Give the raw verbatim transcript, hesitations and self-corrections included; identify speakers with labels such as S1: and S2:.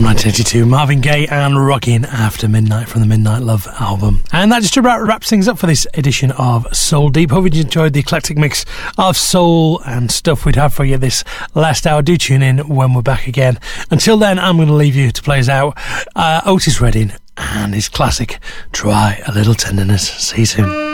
S1: from nineteen eighty-two, Marvin Gaye and Rockin' After Midnight from the Midnight Love album. And that just about wraps things up for this edition of Soul Deep. Hope you enjoyed the eclectic mix of soul and stuff we'd have for you this last hour. Do tune in when we're back again. Until then, I'm going to leave you to play us out uh, Otis Redding and his classic Try a Little Tenderness. See you soon.